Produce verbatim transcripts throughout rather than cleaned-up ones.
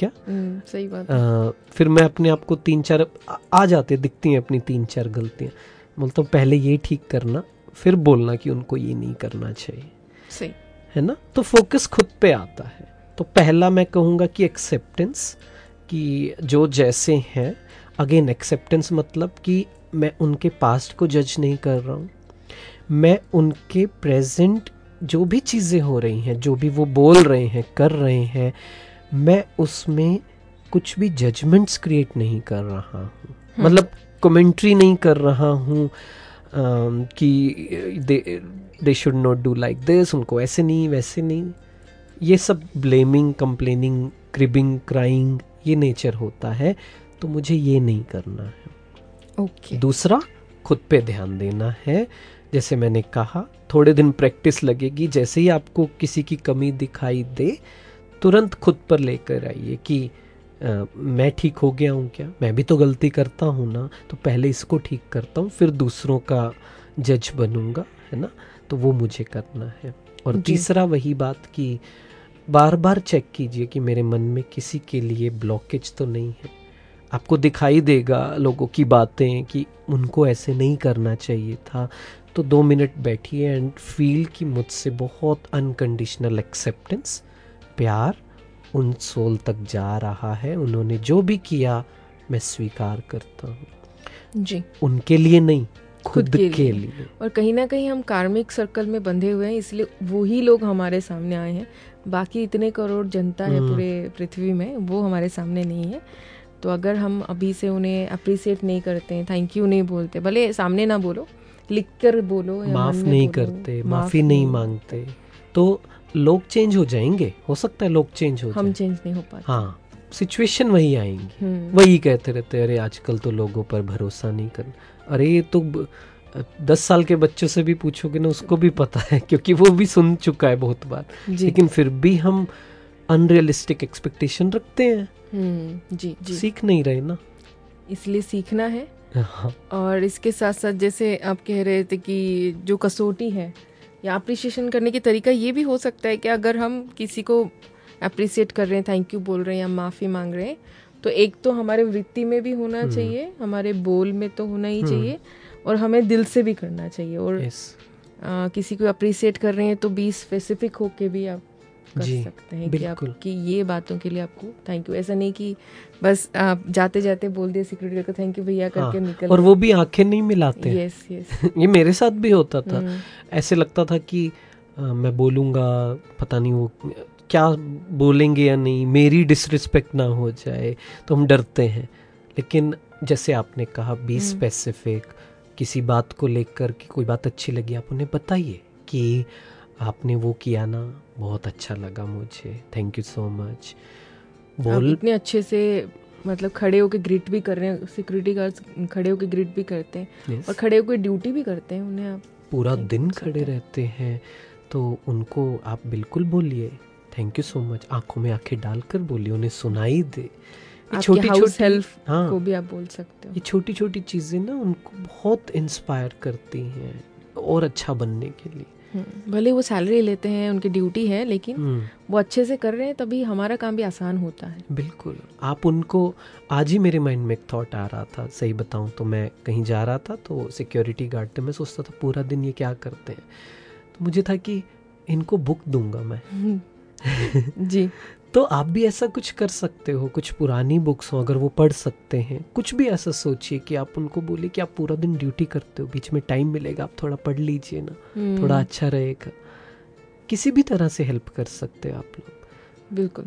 क्या? हम्म, सही बात है। आ, फिर मैं अपने आप को तीन चार आ, आ जाते दिखती हैं अपनी तीन चार गलतियां, बोलता हूँ पहले ये ठीक करना, फिर बोलना कि उनको ये नहीं करना चाहिए, सही है ना? तो फोकस खुद पे आता है। तो पहला मैं कहूँगा कि एक्सेप्टेंस, कि जो जैसे हैं, अगेन एक्सेप्टेंस मतलब कि मैं उनके पास्ट को जज नहीं कर रहा हूँ, मैं उनके प्रेजेंट जो भी चीज़ें हो रही हैं, जो भी वो बोल रहे हैं, कर रहे हैं, मैं उसमें कुछ भी जजमेंट्स क्रिएट नहीं कर रहा हूँ, मतलब कमेंट्री नहीं कर रहा हूँ कि दे they should not do like this, उनको ऐसे नहीं वैसे नहीं, ये सब ब्लेमिंग, कंप्लेनिंग, क्रिबिंग, क्राइंग, ये नेचर होता है, तो मुझे ये नहीं करना है। ओके। दूसरा, खुद पे ध्यान देना है। जैसे मैंने कहा, थोड़े दिन प्रैक्टिस लगेगी, जैसे ही आपको किसी की कमी दिखाई दे तुरंत खुद पर लेकर आइए कि आ, मैं ठीक हो गया हूँ क्या, मैं भी तो गलती करता हूँ ना, तो पहले इसको ठीक करता हूँ, फिर दूसरों का जज बनूंगा, है ना? तो वो मुझे करना है। और तीसरा वही बात कि बार बार चेक कीजिए कि मेरे मन में किसी के लिए ब्लॉकेज तो नहीं है। आपको दिखाई देगा लोगों की बातें कि उनको ऐसे नहीं करना चाहिए था, तो दो मिनट बैठिए एंड फील कि मुझसे बहुत अनकंडीशनल एक्सेप्टेंस, प्यार उन सोल तक जा रहा है, उन्होंने जो भी किया मैं स्वीकार करता हूँ जी, उनके लिए नहीं, खुद, खुद के, के लिए।, लिए और कहीं ना कहीं हम कार्मिक सर्कल में बंधे हुए हैं, इसलिए वही लोग हमारे सामने आए हैं, बाकी इतने करोड़ जनता है पूरे पृथ्वी में, वो हमारे सामने नहीं है। तो अगर हम अभी से उन्हें अप्रिशिएट नहीं करते हैं, थैंक यू नहीं बोलते, भले सामने ना बोलो, लिख कर बोलो या माफ नहीं करते, माफी नहीं मांगते, तो लोग चेंज हो जाएंगे। हो सकता है लोग चेंज हो जाए, हम चेंज नहीं हो पाते। हाँ, सिचुएशन वही आएंगी, वही कहते रहते अरे आजकल तो लोगों पर भरोसा नहीं करना। अरे ये तो दस साल के बच्चों से भी पूछोगे ना, उसको भी पता है, क्योंकि वो भी सुन चुका है बहुत बार, लेकिन फिर भी हम अनरियलिस्टिक एक्सपेक्टेशन रखते हैं। जी, जी। सीख नहीं रहे ना, इसलिए सीखना है। हाँ। और इसके साथ साथ जैसे आप कह रहे थे कि जो कसौटी है या अप्रिशिएशन करने की तरीका ये भी हो सकता है कि अगर हम किसी को अप्रिशिएट कर रहे हैं, थैंक यू बोल रहे हैं या माफ़ी मांग रहे हैं, तो एक तो हमारे वृत्ति में भी होना चाहिए, हमारे बोल में तो होना ही चाहिए, और हमें दिल से भी करना चाहिए। और yes. आ, किसी को अप्रिशिएट कर रहे हैं तो बी स्पेसिफिक होके भी आप कर सकते हैं कि आपकी ये बातों के लिए आपको थैंक यू, ऐसा नहीं कि बस आप जाते जाते बोल दिए सिक्योरिटी गार्ड को थैंक यू भैया करके हाँ, निकल, और वो भी आंखें नहीं मिलाते। यस यस ये मेरे साथ भी होता था। ऐसे लगता था कि आ, मैं बोलूँगा पता नहीं वो क्या बोलेंगे या नहीं, मेरी डिसरिस्पेक्ट ना हो जाए, तो हम डरते हैं। लेकिन जैसे आपने कहा बी स्पेसिफिक, किसी बात को लेकर कि कोई बात अच्छी लगी, आप उन्हें बताइए कि आपने वो किया ना, बहुत अच्छा लगा मुझे, थैंक यू सो मच। बोल इतने अच्छे से मतलब खड़े होके ग्रिट भी कर रहे हैं, सिक्योरिटी गार्ड्स खड़े होके ग्रिट भी करते हैं yes. और खड़े होके ड्यूटी भी करते हैं, उन्हें आप पूरा दिन खड़े रहते हैं, तो उनको आप बिल्कुल बोलिए थैंक यू सो मच, आंखों में आंखें डालकर बोलिए, उन्हें सुनाई दे। छोटी छोटी हेल्प हाँ, को भी आप बोल सकते हो। ये छोटी छोटी चीजें ना उनको बहुत इंस्पायर करती हैं और अच्छा बनने के लिए। भले वो सैलरी लेते हैं, उनकी ड्यूटी है, लेकिन वो अच्छे से कर रहे हैं, तभी हमारा काम भी आसान होता है। बिल्कुल। आप उनको, आज ही मेरे माइंड में एक थॉट आ रहा था, सही बताऊं तो मैं कहीं जा रहा था, तो सिक्योरिटी गार्ड थे, मैं सोचता था पूरा दिन ये क्या करते हैं, तो मुझे था कि इनको बुक दूंगा मैं जी। तो आप भी ऐसा कुछ कर सकते हो, कुछ पुरानी बुक्स हो अगर वो पढ़ सकते हैं, कुछ भी ऐसा सोचिए कि आप उनको बोले कि आप पूरा दिन ड्यूटी करते हो, बीच में टाइम मिलेगा, आप थोड़ा पढ़ लीजिए ना, थोड़ा अच्छा रहेगा। किसी भी तरह से हेल्प कर सकते हो आप लोग। बिल्कुल।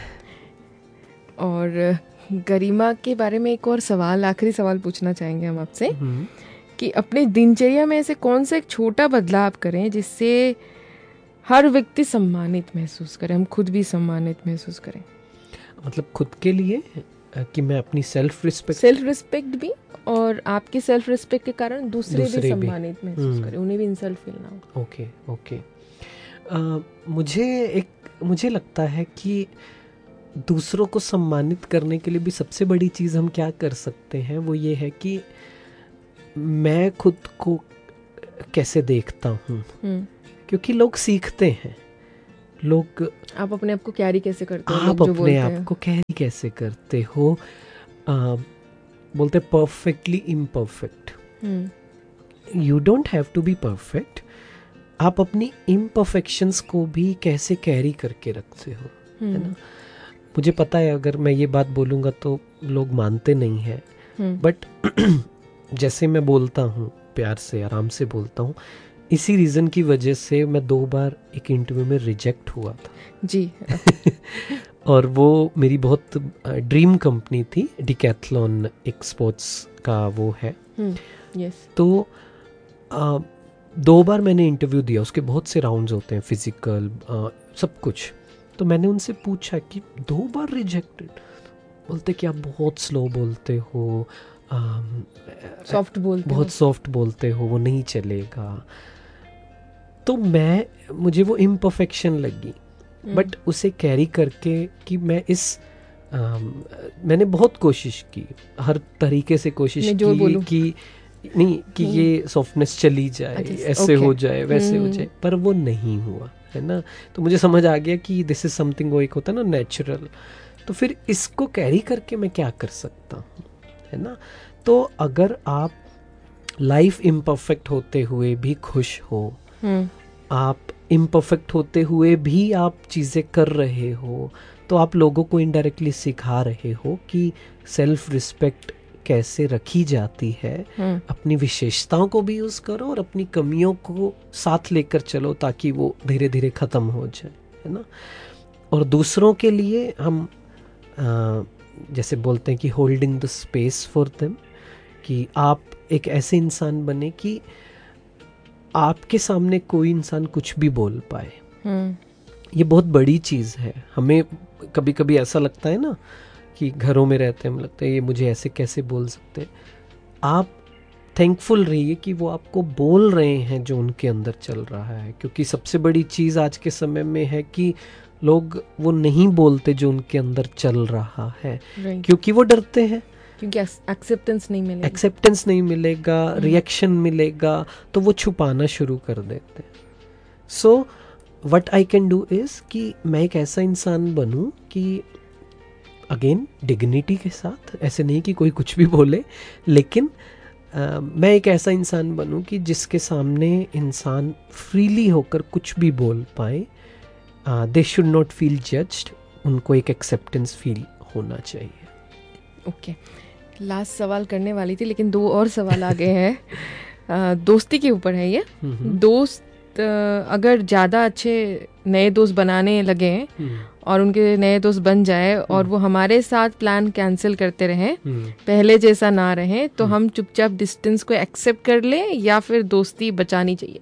और गरिमा के बारे में एक और सवाल, आखिरी सवाल पूछना चाहेंगे हम आपसे कि अपने दिनचर्या में ऐसे कौन सा एक छोटा बदलाव करें जिससे हर व्यक्ति सम्मानित महसूस करे, हम खुद भी सम्मानित महसूस करें। मतलब खुद के लिए कि मैं अपनी सेल्फ रिस्पेक्ट सेल्फ रिस्पेक्ट भी, और आपकी सेल्फ रिस्पेक्ट के कारण दूसरे, दूसरे भी सम्मानित महसूस करें, उन्हें भी इंसल्ट फील ना हो। Okay okay. मुझे एक मुझे लगता है कि दूसरों को सम्मानित करने के लिए भी सबसे बड़ी चीज़ हम क्या कर सकते हैं, वो ये है कि मैं खुद को कैसे देखता हूँ, क्योंकि लोग सीखते हैं, लोग आप अपने आप को कैरी कैसे करते हो, आप लोग जो अपने बोलते आप हैं। को कैरी कैसे करते हो, आ, बोलते perfectly imperfect. You don't have to be perfect, आप अपनी इम्परफेक्शंस को भी कैसे कैरी करके रखते हो, है ना। मुझे पता है अगर मैं ये बात बोलूँगा तो लोग मानते नहीं हैं, बट जैसे मैं बोलता हूँ प्यार से आराम से बोलता हूँ, इसी रीज़न की वजह से मैं दो बार एक इंटरव्यू में रिजेक्ट हुआ था जी। और वो मेरी बहुत ड्रीम कंपनी थी, डिकैथलॉन एक स्पोर्ट्स का वो है। यस। तो आ, दो बार मैंने इंटरव्यू दिया, उसके बहुत से राउंड्स होते हैं, फिजिकल सब कुछ। तो मैंने उनसे पूछा कि दो बार रिजेक्टेड, बोलते कि आप बहुत स्लो बोलते हो, सॉफ्ट बोलते बहुत सॉफ्ट बोलते हो, वो नहीं चलेगा। तो मैं मुझे वो इम्परफेक्शन लगी, बट उसे कैरी करके कि मैं इस आ, मैंने बहुत कोशिश की, हर तरीके से कोशिश की कि नहीं कि ये सॉफ्टनेस चली जाए, ऐसे हो जाए वैसे हो जाए, पर वो नहीं हुआ, है ना। तो मुझे समझ आ गया कि दिस इज समथिंग, वो एक होता है ना नेचुरल। तो फिर इसको कैरी करके मैं क्या कर सकता हूँ, है ना। तो अगर आप लाइफ इम्परफेक्ट होते हुए भी खुश हो, आप इम्परफेक्ट होते हुए भी आप चीज़ें कर रहे हो, तो आप लोगों को इनडायरेक्टली सिखा रहे हो कि सेल्फ रिस्पेक्ट कैसे रखी जाती है। अपनी विशेषताओं को भी यूज़ करो और अपनी कमियों को साथ लेकर चलो ताकि वो धीरे धीरे ख़त्म हो जाए, है ना। और दूसरों के लिए हम आ, जैसे बोलते हैं कि holding the space for them, कि आप एक ऐसे इंसान बने कि आपके सामने कोई इंसान कुछ भी बोल पाए। ये बहुत बड़ी चीज़ है। हमें कभी कभी ऐसा लगता है ना कि घरों में रहते हैं, हमें लगता है ये मुझे ऐसे कैसे बोल सकते हैं। आप थैंकफुल रहिए कि वो आपको बोल रहे हैं जो उनके अंदर चल रहा है, क्योंकि सबसे बड़ी चीज़ आज के समय में है कि लोग वो नहीं बोलते जो उनके अंदर चल रहा है, क्योंकि वो डरते हैं, क्योंकि एक्सेप्टेंस नहीं मिलेगा एक्सेप्टेंस नहीं मिलेगा, रिएक्शन मिलेगा, तो वो छुपाना शुरू कर देते हैं। So what I can do is कि मैं एक ऐसा इंसान बनूं कि अगेन डिग्निटी के साथ, ऐसे नहीं कि कोई कुछ भी बोले, लेकिन uh, मैं एक ऐसा इंसान बनूं कि जिसके सामने इंसान फ्रीली होकर कुछ भी बोल पाए। They should not feel judged, उनको एक एक्सेप्टेंस फील होना चाहिए। ओके, लास्ट सवाल करने वाली थी लेकिन दो और सवाल आ गए हैं। uh, दोस्ती के ऊपर है ये। दोस्त अगर ज़्यादा अच्छे नए दोस्त बनाने लगे और उनके नए दोस्त बन जाए और वो हमारे साथ प्लान कैंसिल करते रहें, पहले जैसा ना रहे, तो हम चुपचाप डिस्टेंस को एक्सेप्ट कर ले या फिर दोस्ती बचानी चाहिए?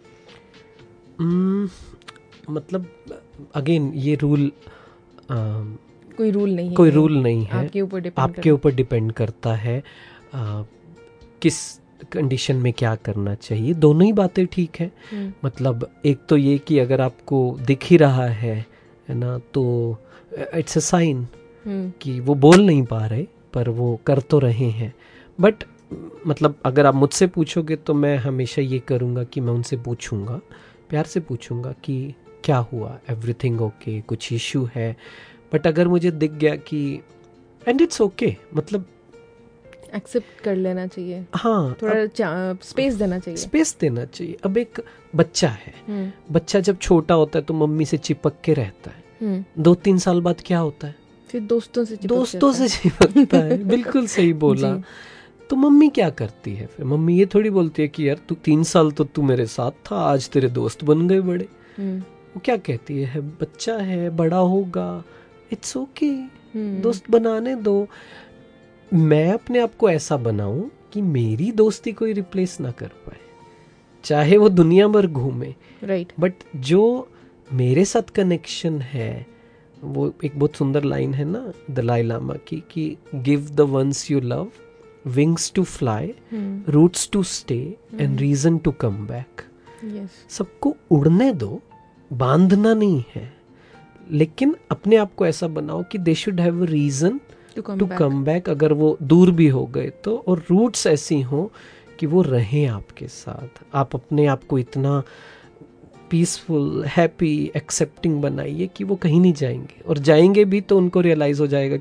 hmm, मतलब अगेन ये रूल आ, कोई रूल नहीं है, कोई रूल नहीं है, आपके ऊपर डिपेंड आपके ऊपर डिपेंड करता है आ, किस कंडीशन में क्या करना चाहिए। दोनों ही बातें ठीक है। मतलब एक तो ये कि अगर आपको दिख ही रहा है है ना, तो इट्स अ साइन कि वो बोल नहीं पा रहे पर वो कर तो रहे हैं। बट मतलब अगर आप मुझसे पूछोगे तो मैं हमेशा ये करूँगा कि मैं उनसे पूछूंगा, प्यार से पूछूंगा कि क्या हुआ, एवरीथिंग ओके, कुछ इशू है। बट अगर मुझे दिख गया कि एंड इट्स ओके, मतलब एक्सेप्ट कर लेना चाहिए। हाँ, थोड़ा स्पेस देना चाहिए, स्पेस देना चाहिए। अब एक बच्चा है, बच्चा जब छोटा होता है तो मम्मी से चिपक के रहता है, दो तीन साल बाद क्या होता है, फिर दोस्तों से चिपक दोस्तों से चिपकता है। बिल्कुल सही बोला। तो मम्मी क्या करती है फिर? मम्मी ये थोड़ी बोलती है कि यार तू तीन साल तो तू मेरे साथ था, आज तेरे दोस्त बन गए बड़े। वो क्या कहती है, बच्चा है, बड़ा होगा, इट्स ओके, दोस्त बनाने दो। मैं अपने आप को ऐसा बनाऊं कि मेरी दोस्ती कोई रिप्लेस ना कर पाए, चाहे वो दुनिया भर घूमे, राइट। बट जो मेरे साथ कनेक्शन है, वो एक बहुत सुंदर लाइन है ना दलाई लामा की कि give the ones you love wings to fly, roots to stay and reason to come back. सबको उड़ने दो, बांधना नहीं है, लेकिन अपने आप को ऐसा बनाओ कि they should have a reason to come back, अगर वो दूर भी हो गए तो। और रूट्स ऐसी हों कि वो रहें आपके साथ। आप अपने आप को इतना पीसफुल, हैप्पी, एक्सेप्टिंग बनाइए कि वो कहीं नहीं जाएंगे, और जाएंगे भी तो उनको रियलाइज़ हो जाएगा